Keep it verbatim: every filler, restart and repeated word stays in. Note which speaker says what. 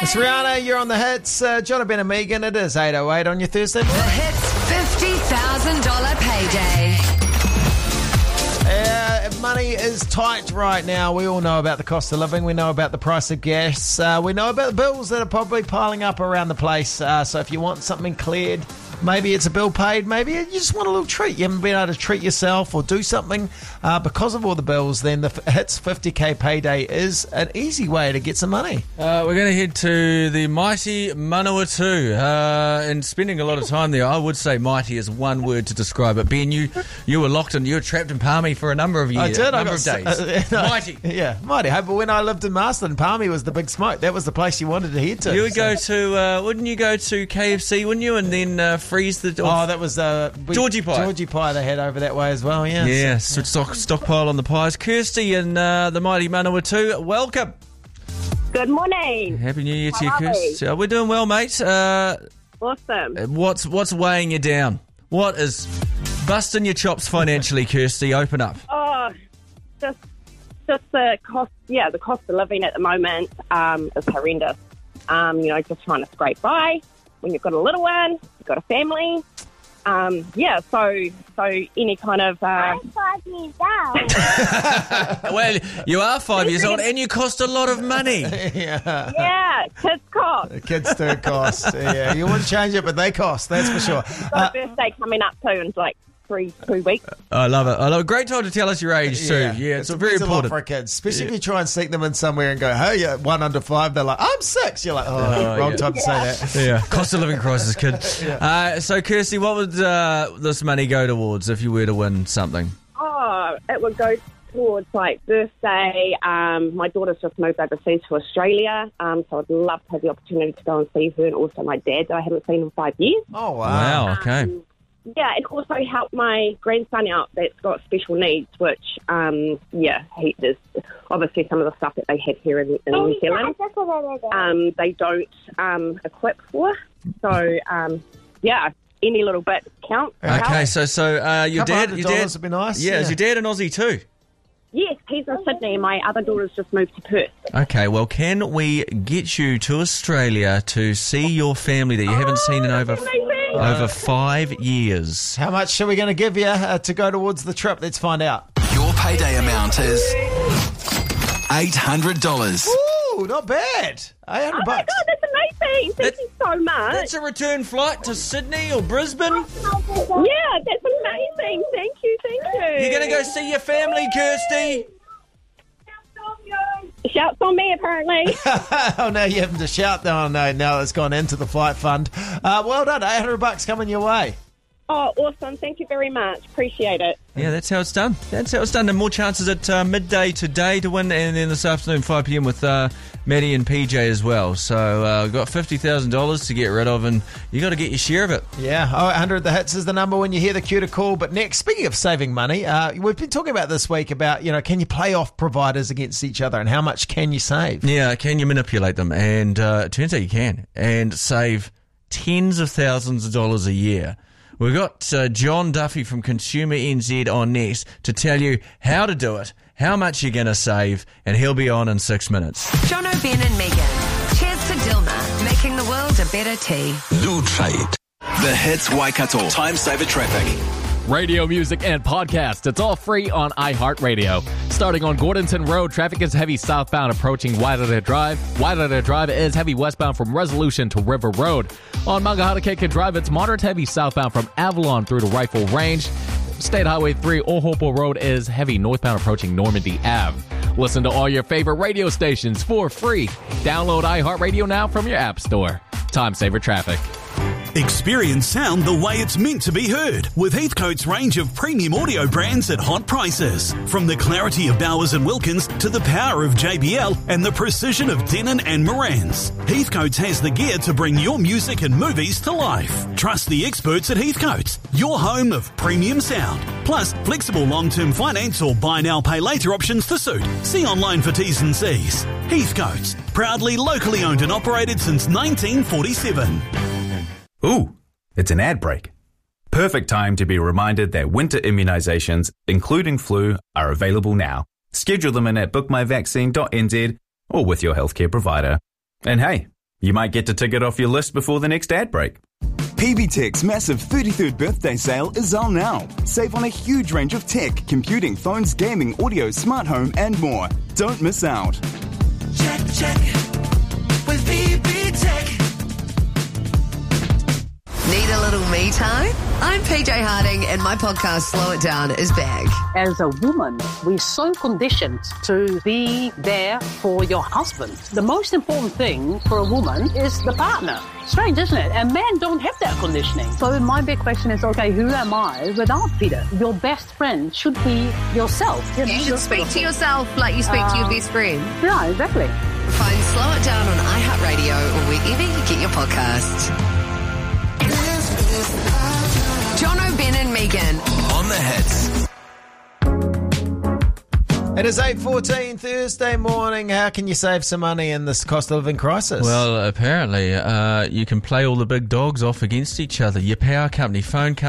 Speaker 1: It's Rihanna, you're on the hits. Uh, Jonathan and Megan, it is eight oh eight on your Thursday
Speaker 2: The
Speaker 1: morning.
Speaker 2: Hits fifty thousand dollars payday.
Speaker 1: Uh, money is tight right now. We all know about the cost of living. We know about the price of gas. Uh, we know about the bills that are probably piling up around the place. Uh, so if you want something cleared, maybe it's a bill paid, maybe you just want a little treat. You haven't been able to treat yourself or do something uh, because of all the bills, then the Hits fifty K payday is an easy way to get some money.
Speaker 3: Uh, we're going to head to the mighty Manawatu, uh, and spending a lot of time there. I would say mighty is one word to describe it. Ben, you you were locked in, you were trapped in Palmy for a number of years.
Speaker 1: I did.
Speaker 3: A number
Speaker 1: I
Speaker 3: of
Speaker 1: got,
Speaker 3: days.
Speaker 1: uh,
Speaker 3: mighty.
Speaker 1: Yeah, mighty. But when I lived in Marsden, Palmy was the big smoke. That was the place you wanted to head to.
Speaker 3: You would
Speaker 1: so.
Speaker 3: go to, uh, wouldn't you go to K F C, wouldn't you, and then uh, freeze the...
Speaker 1: Oh, that was uh, we,
Speaker 3: Georgie pie.
Speaker 1: Georgie pie they had over that way as well, yeah.
Speaker 3: Yeah,
Speaker 1: so,
Speaker 3: so, stock, stockpile on the pies. Kirsty and uh, the mighty Manawatu, welcome.
Speaker 4: Good morning.
Speaker 3: Happy New Year to
Speaker 4: How
Speaker 3: you,
Speaker 4: are we?
Speaker 3: Kirsty. Uh, we're doing well, mate. Uh,
Speaker 4: Awesome.
Speaker 3: what's what's weighing you down? What is busting your chops financially, Kirsty? Open up.
Speaker 4: Oh, just just the cost. Yeah, the cost of living at the moment um, is horrendous. Um, you know, just trying to scrape by when you've got a little one, you've got a family. Um, yeah, so so any kind of. Uh,
Speaker 5: I'm five years old.
Speaker 3: Well, you are five years old and you cost a lot of money.
Speaker 1: yeah.
Speaker 4: yeah, kids cost.
Speaker 1: The kids do cost. Yeah, you wouldn't change it, but they cost, that's for sure.
Speaker 4: Got
Speaker 1: Uh,
Speaker 4: a birthday coming up too in like three two weeks.
Speaker 3: I love it. I love it. Great time to tell us your age too. Yeah, it's,
Speaker 1: it
Speaker 3: very
Speaker 1: means a lot
Speaker 3: important.
Speaker 1: for a kid, especially if you try and sneak them in somewhere and go, hey, you're one under five, they're like, I'm six. You're like, oh,
Speaker 3: Oh,
Speaker 1: wrong
Speaker 3: yeah.
Speaker 1: time to say that.
Speaker 3: Yeah, cost of living crisis, kid. Uh, so, Kirsty, what would uh, this money go towards if you were to win something?
Speaker 4: Oh, it would go towards like birthday. Um, my daughter's just moved overseas to Australia, um, so I'd love to have the opportunity to go and see her, and also my dad that I haven't seen in five years.
Speaker 1: Oh, wow.
Speaker 3: Wow, okay.
Speaker 4: Um, yeah, and also help my grandson out that's got special needs, which, um, yeah, he is obviously some of the stuff that they have here in, in New Zealand. Um, they don't um, equip for. So, um, yeah, any little bit counts.
Speaker 3: Okay, so so uh, your
Speaker 1: Couple
Speaker 3: dad,
Speaker 1: hundred
Speaker 3: your dad,
Speaker 1: dollars would be nice,
Speaker 3: Yeah, is
Speaker 1: yeah.
Speaker 3: your dad an Aussie too?
Speaker 4: Yes, he's in Sydney, and my other daughter's just moved to Perth.
Speaker 3: Okay, well, can we get you to Australia to see your family that you haven't seen in over
Speaker 4: amazing.
Speaker 3: over five years?
Speaker 1: How much are we going to give you uh, to go towards the trip? Let's find out.
Speaker 6: Your payday amount is eight hundred dollars.
Speaker 1: Ooh, not bad. eight hundred
Speaker 4: Oh my
Speaker 1: bucks.
Speaker 4: God, that's amazing. Thank
Speaker 3: That-
Speaker 4: you so much.
Speaker 3: That's a return flight to Sydney or Brisbane.
Speaker 4: Yeah, that's amazing. Thank you, thank you.
Speaker 3: You're going to go see your family, Kirsty.
Speaker 4: Shouts on me, apparently.
Speaker 1: Oh, no, you having to shout. Oh, no, no, it's gone into the flight fund. Uh, well done. eight hundred bucks coming your way.
Speaker 4: Oh, awesome. Thank you very much. Appreciate it.
Speaker 3: Yeah, that's how it's done. That's how it's done. And more chances at uh, midday today to win, and then this afternoon, five p.m. with uh, Maddie and P J as well. So uh, we've got fifty thousand dollars to get rid of, and you got to get your share of it.
Speaker 1: Yeah, oh, eight hundred the hits is the number when you hear the cue to call. But next, speaking of saving money, uh, we've been talking about this week about, you know, can you play off providers against each other and how much can you save?
Speaker 3: Yeah, can you manipulate them? And uh, it turns out you can, and save tens of thousands of dollars a year. We've got uh, John Duffy from Consumer N Z on next to tell you how to do it, how much you're going to save, and he'll be on in six minutes.
Speaker 2: John O'Ben and Megan. Cheers to Dilma, making the world a better tea.
Speaker 6: Blue Trade. The Hits Waikato. Time saver traffic.
Speaker 7: Radio, music, and podcast. It's all free on iHeartRadio. Starting on Gordonton Road, traffic is heavy southbound approaching Wairara Drive. Wairara Drive is heavy westbound from Resolution to River Road. On Mangahatakeka Drive, it's moderate heavy southbound from Avalon through to Rifle Range. State Highway three, Ohopo Road is heavy northbound approaching Normandy Avenue. Listen to all your favorite radio stations for free. Download iHeartRadio now from your app store. Time saver traffic.
Speaker 8: Experience sound the way it's meant to be heard with Heathcote's range of premium audio brands at hot prices. From the clarity of Bowers and Wilkins to the power of J B L and the precision of Denon and Moran's, Heathcote's has the gear to bring your music and movies to life. Trust the experts at Heathcote's, your home of premium sound. Plus, flexible long-term finance or buy now, pay later options to suit. See online for T's and C's. Heathcote's, proudly locally owned and operated since nineteen forty-seven.
Speaker 9: Ooh, it's an ad break. Perfect time to be reminded that winter immunisations, including flu, are available now. Schedule them in at book my vaccine dot n z or with your healthcare provider. And hey, You might get to tick it off your list before the next ad break.
Speaker 10: P B Tech's massive thirty-third birthday sale is on now. Save on a huge range of tech, computing, phones, gaming, audio, smart home, and more. Don't miss out.
Speaker 11: Check, check with P B Tech.
Speaker 2: Need a little me time? I'm P J Harding and my podcast Slow It Down is back.
Speaker 12: As a woman, we're so conditioned to be there for your husband. The most important thing for a woman is the partner. Strange, isn't it? And men don't have that conditioning. So my big question is, okay, who am I without Peter? Your best friend should be yourself. You, know,
Speaker 2: you should speak to yourself like you speak uh, to your best friend.
Speaker 12: Yeah, exactly.
Speaker 2: Find Slow It Down on iHeartRadio or wherever you get your podcasts. Jono, Ben and Megan.
Speaker 6: On the hits.
Speaker 1: It is eight fourteen Thursday morning. How can you save some money in this cost of living crisis?
Speaker 3: Well, apparently uh, you can play all the big dogs off against each other. Your power company, phone company,